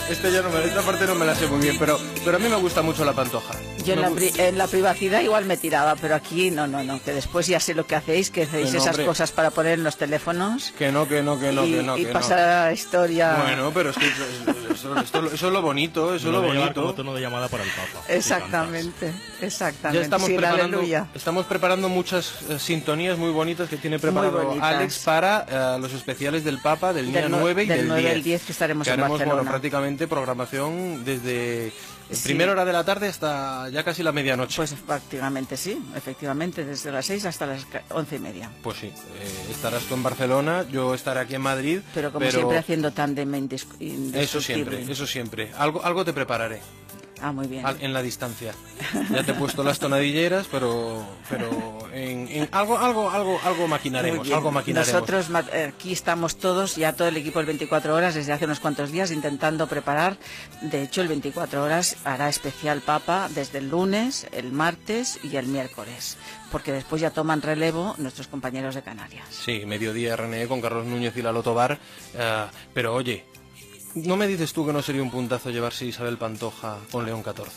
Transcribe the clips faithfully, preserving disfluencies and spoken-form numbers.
Este yo no me, esta parte no me la sé muy bien, pero, pero a mí me gusta mucho la Pantoja. Yo en la, pri en la privacidad igual me tiraba, pero aquí no, no, no, que después ya sé lo que hacéis, que hacéis no, esas hombre. cosas para poner en los teléfonos. Que no, que no, que no, y, que no. Y que pasar no. a la historia. Bueno, pero es que eso, eso, eso, eso es lo bonito, eso Me es lo lo voy a llevar bonito. como tono de llamada para el Papa. Exactamente, exactamente. Ya estamos, sí, preparando, aleluya. estamos preparando muchas uh, sintonías muy bonitas que tiene preparado Alex para uh, los especiales del Papa del día del no, nueve y del del nueve diez. al diez que estaremos que en haremos, Barcelona. bueno, prácticamente programación desde Sí. primera hora de la tarde hasta ya casi la medianoche. Pues prácticamente sí, efectivamente, desde las seis hasta las once y media. Pues sí, eh, estarás tú en Barcelona, yo estaré aquí en Madrid. Pero como pero... siempre haciendo tándem indis Eso siempre, eso siempre. Algo, algo te prepararé. Ah, muy bien. Al, en la distancia. Ya te he puesto las tonadilleras, pero, pero en, en algo, algo, algo, algo maquinaremos, algo maquinaremos. Nosotros aquí estamos todos, ya todo el equipo del veinticuatro horas, desde hace unos cuantos días, intentando preparar. De hecho, el veinticuatro horas hará especial Papa desde el lunes, el martes y el miércoles, porque después ya toman relevo nuestros compañeros de Canarias. Sí, mediodía R N E con Carlos Núñez y Lalo Tobar, uh, pero oye, ¿no me dices tú que no sería un puntazo llevarse Isabel Pantoja con León catorce?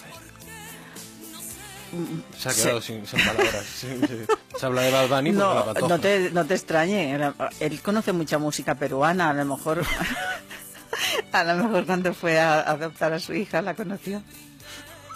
Se ha quedado sí. sin, sin palabras. Sí, sí. Se habla de Bad Bunny, no, la Pantoja. No te, no te extrañe, él conoce mucha música peruana, a lo mejor, a lo mejor cuando fue a adoptar a su hija la conoció.